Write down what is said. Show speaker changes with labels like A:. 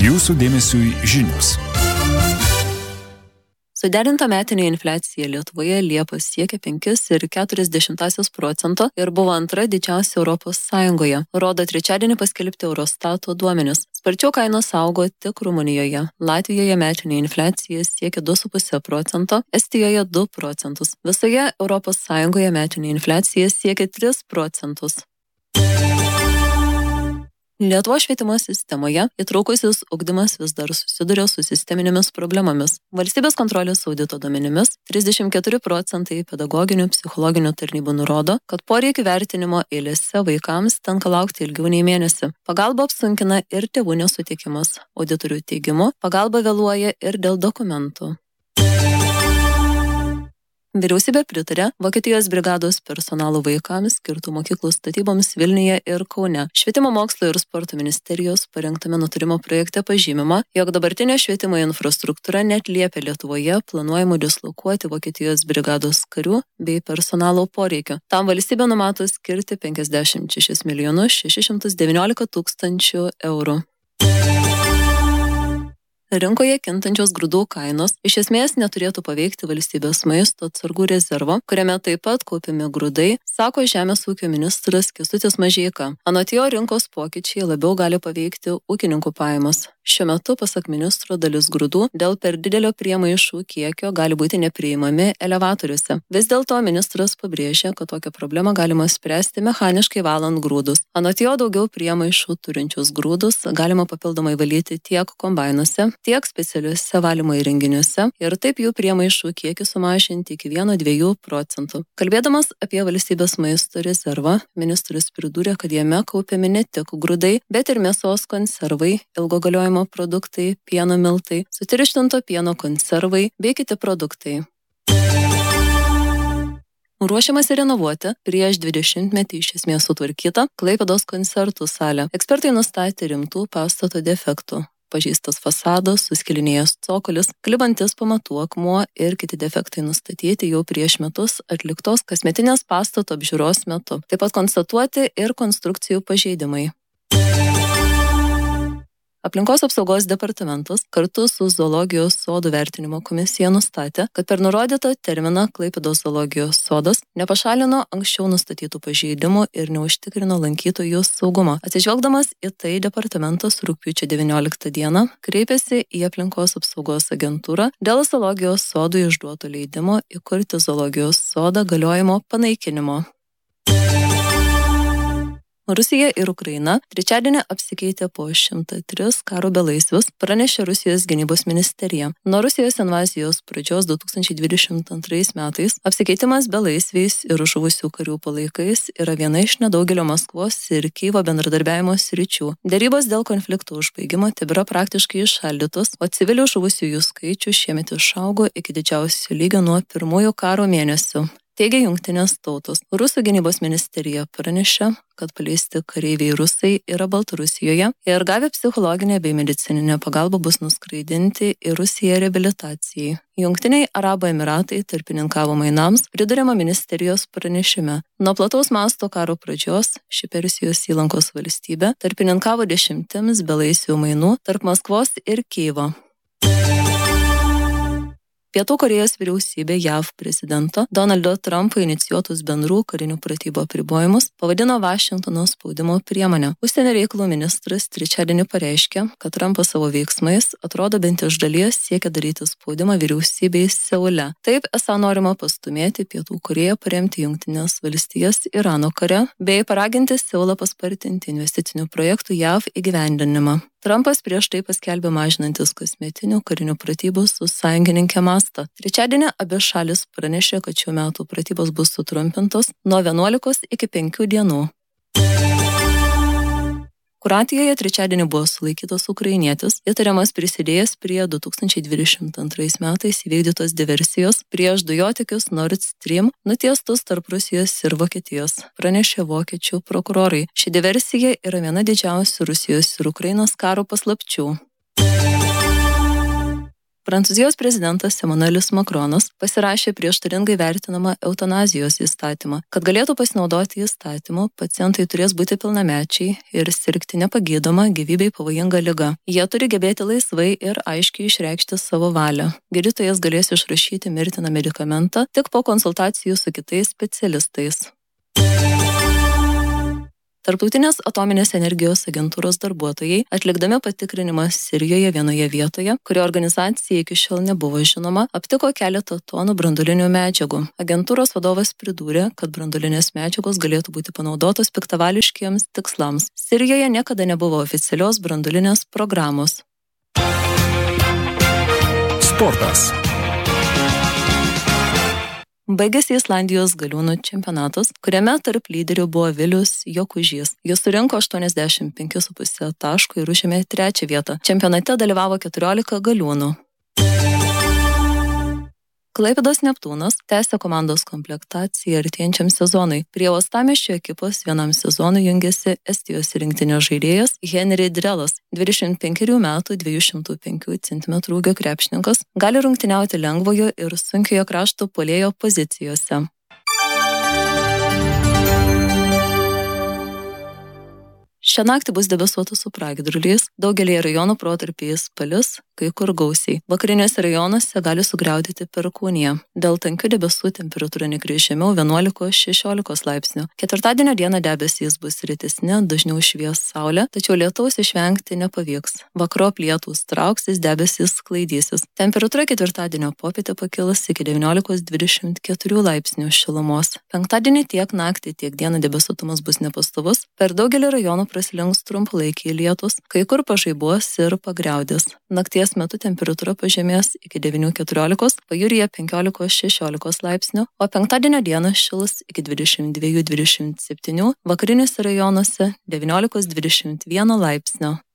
A: Jūsų dėmesiui žinios.
B: Suderinta metinė infliacija Lietuvoje Liepos siekia 5,4% ir buvo antra didžiausia Europos Sąjungoje, rodo trečiadienį paskelbti Eurostato duomenis. Sparčiau kainos augo tik Rumunijoje. Latvijoje metinė infliacija siekia 2,5%, Estijoje 2%. Visoje Europos Sąjungoje metinė infliacija siekia 3%. Lietuvos švietimo sistemoje įtraukusis ugdymas vis dar susiduria su sisteminėmis problemomis. Valstybės kontrolės audito duomenimis 34% pedagoginių psichologinių tarnybų nurodo, kad poreikių vertinimo eilėse vaikams tenka laukti ilgiau nei mėnesį. Pagalba apsunkina ir tėvų nesutikimas. Auditorių teigimu, pagalba vėluoja ir dėl dokumentų. Vyriausybė pritarė Vokietijos brigados personalo vaikams skirtų mokyklų statyboms Vilniuje ir Kaune. Švietimo mokslo ir sporto ministerijos parengtame nutarimo projekte pažymima, jog dabartinė švietimo infrastruktūra neatliepia Lietuvoje planuojamų dislokuoti Vokietijos brigados karių bei personalo poreikio. Tam valstybė numato skirti 56 619 000 eurų. Rinkoje kintančios grūdų kainos iš esmės neturėtų paveikti valstybės maisto atsargų rezervo, kuriame taip pat kaupiami grūdai, sako Žemės ūkio ministras Kęstutis Mažeika. Anot jo, rinkos pokyčiai labiau gali paveikti ūkininkų pajamas. Šiuo metu, pasak ministro, dalis grūdų dėl per didelio priemaišų kiekio gali būti nepriimami elevatoriuose. Vis dėlto ministras pabrėžia, kad tokią problemą galima spręsti mechaniškai valant grūdus. Anot jo, daugiau priemaišų turinčius grūdus galima papildomai valyti tiek kombainuose, tiek specialiuose valymo įrenginiuose ir taip jų priemaišų kiekį sumažinti iki 1–2%. Kalbėdamas apie valstybės maisto rezervą, ministras pridūrė, kad jame kaupiami ne tik grūdai, bet ir mėsos konservai, ilgo galiojimo produktai, pieno miltai, sutirštinto pieno konservai bei kiti produktai. Ruošiamasi renovuoti prieš 20-metį iš esmės sutvarkytą Klaipėdos koncertų salę. Ekspertai nustatė rimtų pastato defektų. Pažeistas fasadas, suskilinėjęs cokolis, klibantis pamatų akmuo ir kiti defektai nustatyti jau prieš metus atliktos kasmetinės pastato apžiūros metu. Taip pat konstatuoti ir konstrukcijų pažeidimai. Aplinkos apsaugos departamentas kartu su zoologijos sodų vertinimo komisija nustatė, kad per nurodytą terminą Klaipėdos zoologijos sodas nepašalino anksčiau nustatytų pažeidimų ir neužtikrino lankytojų saugumą. Atsižvelgdamas į tai, departamentas rugpjūčio 19 dieną kreipėsi į aplinkos apsaugos agentūrą dėl zoologijos sodų išduoto leidimo įkurti zoologijos sodą galiojimo panaikinimo. Rusija ir Ukraina trečiadienį apsikeitė po 103 karo belaisvius, pranešė Rusijos gynybos ministerija. Nuo Rusijos invazijos pradžios 2022 metais apsikeitimas belaisviais ir žuvusių karių palaikais yra viena iš nedaugelio Maskvos ir Kyjivo bendradarbiavimo sričių. Derybos dėl konflikto užbaigimo tebėra praktiškai įšaldytos, o civilių žuvusiųjų skaičių šiemet išaugo iki didžiausio lygio nuo pirmųjų karo mėnesių. Teigia Jungtinės tautos. Rusų gynybos ministerija pranešė, kad paleisti kareiviai rusai yra Baltarusijoje ir gavę psichologinę bei medicininę pagalbą bus nuskraidinti į Rusiją reabilitacijai. Jungtiniai Arabų Emiratai tarpininkavo mainams, priduriama ministerijos pranešime. Nuo plataus masto karo pradžios ši Persijos įlankos valstybė tarpininkavo 10 belaisvių mainų tarp Maskvos ir Kyjivo. Pietų Korėjos vyriausybė JAV prezidento Donaldo Trumpo inicijuotus bendrų karinių pratybų apribojimus pavadino Vašingtono spaudimo priemonę. Užsienio reikalų ministras trečiadienį pareiškė, kad Trumpas savo veiksmais atrodo bent iš dalies siekia daryti spaudimą vyriausybei Seule. Taip esą norima pastumėti Pietų Korėją paremti Jungtines valstijas Irano kare bei paraginti Seulą paspartinti investicinių projektų JAV įgyvendinimą. Trumpas prieš tai paskelbė mažinantis kasmetinių karinių pratybų su sąjungininkė mastą. Trečiadienį abi šalis pranešė, kad šiuo metu pratybos bus sutrumpintos nuo 11 iki 5 dienų. Kroatijoje trečiadienį buvo sulaikytas ukrainietis, įtariamas prisidėjęs prie 2022 metais įvykdytos diversijos prieš dujotiekius Nord Stream nutiestus tarp Rusijos ir Vokietijos, pranešė vokiečių prokurorai. Ši diversija yra viena didžiausių Rusijos ir Ukrainos karo paslapčių. Prancūzijos prezidentas Emmanuelis Macronas pasirašė prieštaringai vertinamą eutanazijos įstatymą. Kad galėtų pasinaudoti įstatymu, pacientai turės būti pilnamečiai ir sirgti nepagydoma gyvybei pavojinga liga. Jie turi gebėti laisvai ir aiškiai išreikšti savo valią. Gydytojas galės išrašyti mirtiną medikamentą tik po konsultacijų su kitais specialistais. Tarptautinės atominės energijos agentūros darbuotojai, atlikdami patikrinimą Sirijoje vienoje vietoje, kurio organizacija iki šiol nebuvo žinoma, aptiko keletą tonų branduolinių medžiagų. Agentūros vadovas pridūrė, kad branduolinės medžiagos galėtų būti panaudotos piktavališkiems tikslams. Sirijoje niekada nebuvo oficialios branduolinės programos.
A: Sportas.
B: Baigėsi Islandijos galiūnų čempionatas, kuriame tarp lyderių buvo Vilius Jokužys. Jis surinko 85,5 taškų ir užėmė 3. vietą. Čempionate dalyvavo 14 galiūnų. Klaipėdos Neptūnas tęsia komandos komplektaciją artėjančiam sezonui. Prie Uostamiesčio ekipos vienam sezonui jungiasi Estijos rinktinės žaidėjas Henri Drelas, 25 metų 205 cm ūgio krepšininkas, gali rungtyniauti lengvojo ir sunkiojo krašto puolėjo pozicijose. Šią naktį bus debesuota su pragiedruliais, daugelį rajonų protarpiais palis, kai kur gausiai. Vakariniuose rajonuose gali sugriaudėti perkūnija. Dėl tankių debesų temperatūra nekris žemiau 11-16 laipsnių. Ketvirtadienio dieną debesys bus rytesni, dažniau švies saulė, tačiau lietaus išvengti nepavyks. Vakarop lietūs trauksis, debesys sklaidysis. Temperatūra ketvirtadienio popietę pakils iki 19-24 laipsnių šilumos. Penktadienį tiek naktį, tiek dieną debesuotumas bus nepastovus. Per daugelį rajonų praslinks trumpalaikiai lietus, kai kur pažaibuos ir pagriaudės. Nakties metu temperatūra pažemės iki 9-14, pajūryje 15-16 laipsnių, o penktadienio dieną šils iki 22-27, vakariniuose rajonuose 19-21 laipsnio.